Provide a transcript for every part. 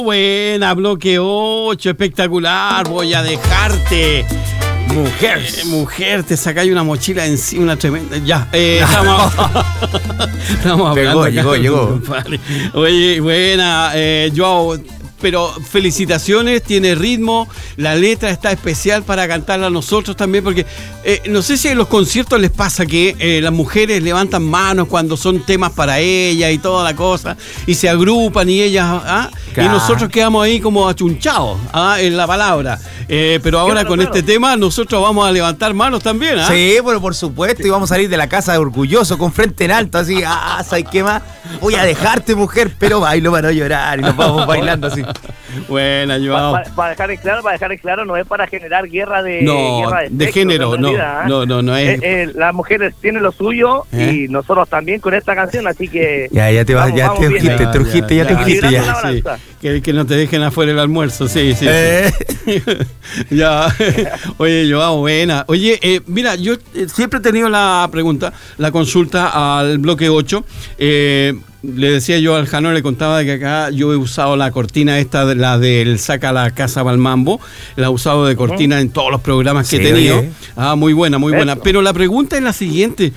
Buena, bloque 8, espectacular. Voy a dejarte. Mujer, te sacáis una mochila encima, una tremenda. Ya, estamos hablando. Llegó. Vale. Oye, buena, Joao. Pero felicitaciones, tiene ritmo, la letra está especial para cantarla a nosotros también, porque no sé si en los conciertos les pasa que las mujeres levantan manos cuando son temas para ellas y toda la cosa, y se agrupan y ellas, y nosotros quedamos ahí como achunchados en la palabra. Pero ahora con este tema nosotros vamos a levantar manos también. Sí, bueno, por supuesto, y vamos a salir de la casa orgulloso, con frente en alto, así, ¿sabes qué más? Voy a dejarte, mujer, pero bailo para no llorar, y nos vamos bailando así. Buena, Joao. Para dejar en claro, no es para generar guerra de género, no es. Las mujeres tienen lo suyo y nosotros también con esta canción, así que ya te vas, ya te ujiste. Que no te dejen afuera el almuerzo, sí. Ya. Oye, Joao, buena. Oye, mira, yo siempre he tenido la consulta al bloque 8. Le decía yo al Jano, le contaba que acá yo he usado la cortina esta, la del Saca la Casa pa'l Mambo, la he usado de cortina en todos los programas que he tenido. Muy buena. Pero la pregunta es la siguiente,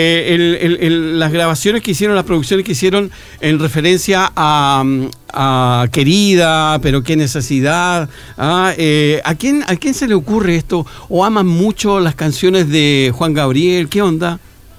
las grabaciones que hicieron, las producciones que hicieron en referencia a Querida, pero qué necesidad, ¿a quién se le ocurre esto? ¿O aman mucho las canciones de Juan Gabriel? ¿Qué onda?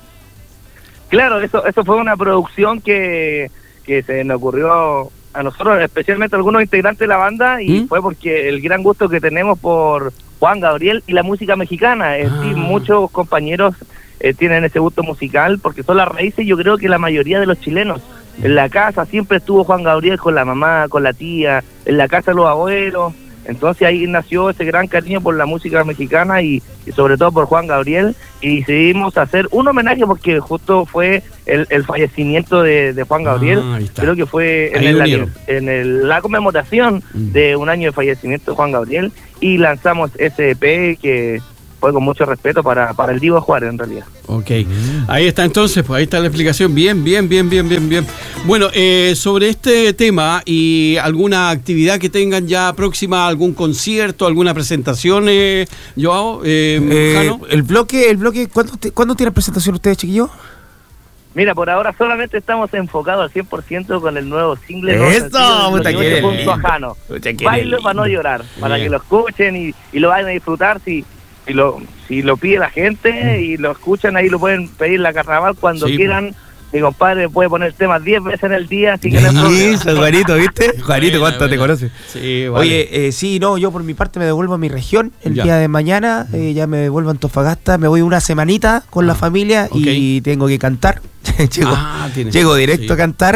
Claro, eso fue una producción que se nos ocurrió a nosotros, especialmente a algunos integrantes de la banda, y fue porque el gran gusto que tenemos por Juan Gabriel y la música mexicana. Sí, muchos compañeros tienen ese gusto musical porque son las raíces. Yo creo que la mayoría de los chilenos, en la casa siempre estuvo Juan Gabriel con la mamá, con la tía, en la casa de los abuelos. Entonces ahí nació ese gran cariño por la música mexicana y sobre todo por Juan Gabriel, y decidimos hacer un homenaje porque justo fue el fallecimiento de Juan Gabriel. Creo que fue en la conmemoración de un año de fallecimiento de Juan Gabriel, y lanzamos ese EP que fue con mucho respeto para el Divo Juárez, en realidad. Ok, ahí está entonces, pues ahí está la explicación, bien. Bueno, sobre este tema y alguna actividad que tengan ya próxima, algún concierto, alguna presentación, Joao, Jano. El bloque, ¿cuándo tiene presentación ustedes, chiquillos? Mira, por ahora solamente estamos enfocados al 100% con el nuevo single. ¡Eso! Junto a Jano. Bailo para no llorar, para que lo escuchen y lo vayan a disfrutar. Si lo pide la gente y lo escuchan, ahí lo pueden pedir la carnaval cuando quieran. Mi compadre puede poner temas 10 veces en el día, así que no es problema. Eso, Juanito, ¿viste? Juanito, ¿cuánto te conoces? Sí, vale. Oye, yo por mi parte me devuelvo a mi región el día de mañana, ya me devuelvo a Antofagasta, me voy una semanita con la familia y tengo que cantar. Llego directo a cantar.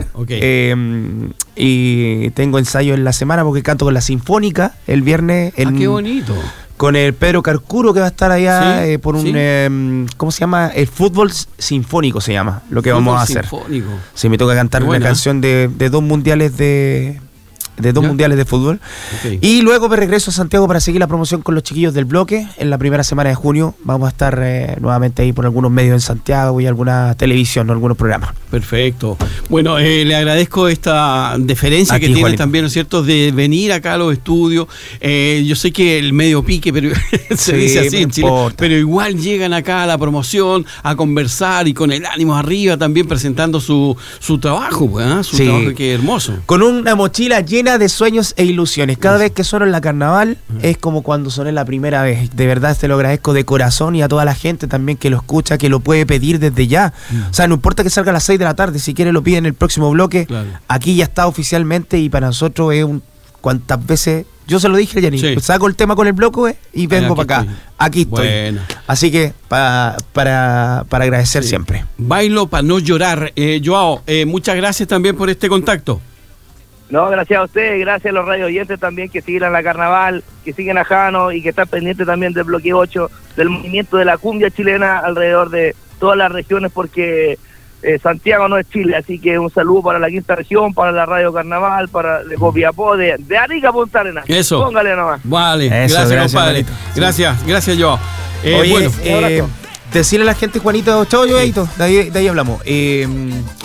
Y tengo ensayo en la semana porque canto con la Sinfónica el viernes. ¡Qué bonito! Con el Pedro Carcuro, que va a estar allá por un... ¿cómo se llama? El fútbol sinfónico se llama, lo que vamos a hacer. Sinfónico. Sí, me toca cantar una canción de dos mundiales de mundiales de fútbol. Y luego me regreso a Santiago para seguir la promoción con los chiquillos del bloque. En la primera semana de junio vamos a estar nuevamente ahí por algunos medios en Santiago y alguna televisión, algunos programas. Perfecto. Bueno, le agradezco esta deferencia que tiene, Juanito, también, ¿no es cierto?, de venir acá a los estudios. Yo sé que el medio pique, pero se dice así en Chile, pero igual llegan acá a la promoción a conversar y con el ánimo arriba también presentando su trabajo, su trabajo, que es hermoso. Con una mochila llena de sueños e ilusiones. Cada vez que sueno en la carnaval es como cuando soné la primera vez. De verdad te lo agradezco de corazón, y a toda la gente también que lo escucha, que lo puede pedir desde ya. O sea, no importa que salga a las 6 de la tarde, si quiere lo pide en el próximo bloque. Aquí ya está oficialmente, y para nosotros es cuantas veces... Yo se lo dije a Yanni, saco el tema con el bloque y vengo para acá. Aquí estoy. Bueno. Así que para agradecer siempre. Bailo para no llorar. Joao, muchas gracias también por este contacto. No, gracias a ustedes, gracias a los radio oyentes también que siguen la carnaval, que siguen a Jano y que están pendientes también del bloque 8, del movimiento de la cumbia chilena alrededor de todas las regiones, porque Santiago no es Chile, así que un saludo para la quinta región, para la radio carnaval, para de Copiapó, de Arica a Punta Arenas. Eso. Póngale nomás. Vale, gracias compadre. Gracias Joao. Oye, decirle a la gente, Juanito, chao, Joaito, de ahí hablamos.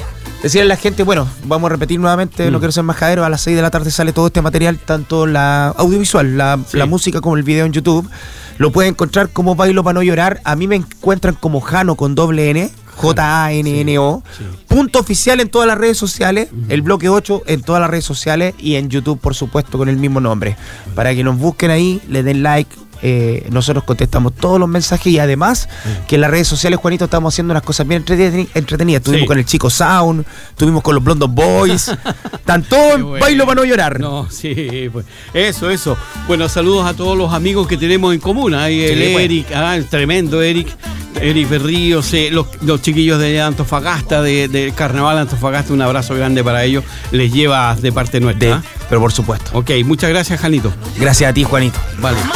Decirle a la gente, bueno, vamos a repetir nuevamente, no quiero ser majadero, a las 6 de la tarde sale todo este material, tanto la audiovisual, la música como el video en YouTube. Lo pueden encontrar como Bailo para no llorar. A mí me encuentran como Jano con doble N, J-A-N-N-O. Punto oficial en todas las redes sociales, el bloque 8 en todas las redes sociales y en YouTube, por supuesto, con el mismo nombre. Para que nos busquen ahí, le den like. Nosotros contestamos todos los mensajes y además que en las redes sociales, Juanito, estamos haciendo unas cosas bien entretenidas. Estuvimos con el Chico Sound, estuvimos con los Blondos Boys, están todos en Bailo para no llorar. No, sí, pues eso. Bueno, saludos a todos los amigos que tenemos en común. Ahí el Eric, el tremendo Eric Berríos, los chiquillos de Antofagasta, del Carnaval Antofagasta, un abrazo grande para ellos. Les lleva de parte nuestra. Pero por supuesto. Ok, muchas gracias, Janito. Gracias a ti, Juanito. Vale.